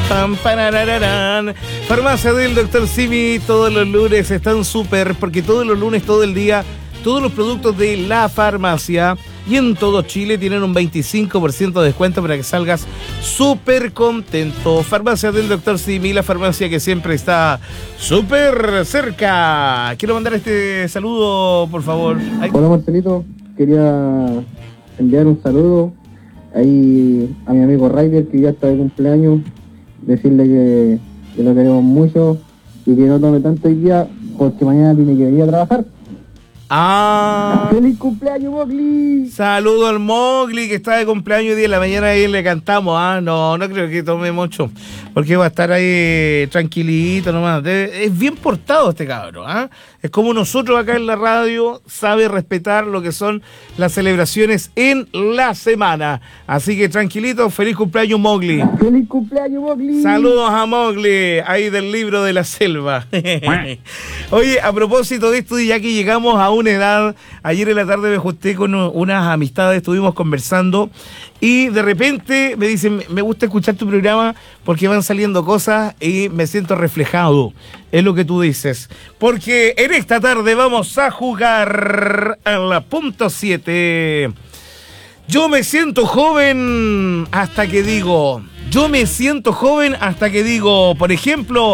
Pam, pararararán. Farmacia del Dr. Simi, todos los lunes están súper, porque todos los lunes, todo el día, todos los productos de la farmacia y en todo Chile tienen un 25% de descuento para que salgas súper contento. Farmacia del Dr. Simi, la farmacia que siempre está súper cerca. Quiero mandar este saludo, por favor. Hola Marcelito, quería enviar un saludo ahí a mi amigo Ryder, que ya está de cumpleaños, decirle que lo queremos mucho y que no tome tanto hoy día porque mañana tiene que venir a trabajar. ¡Feliz cumpleaños, Mowgli! Saludo al Mowgli, que está de cumpleaños 10 de la mañana y le cantamos. No creo que tome mucho, porque va a estar ahí tranquilito nomás. Es bien portado este cabro, Es como nosotros acá en la radio, sabe respetar lo que son las celebraciones en la semana. Así que tranquilito, feliz cumpleaños, Mowgli. ¡Feliz cumpleaños, Mowgli! Saludos a Mowgli, ahí del libro de la selva. Oye, a propósito de esto, ya que llegamos a una edad, ayer en la tarde me junté con unas amistades, estuvimos conversando y de repente me dicen, me gusta escuchar tu programa porque van saliendo cosas y me siento reflejado en lo que tú dices. Porque en esta tarde vamos a jugar a la punto 7. Yo me siento joven hasta que digo, por ejemplo,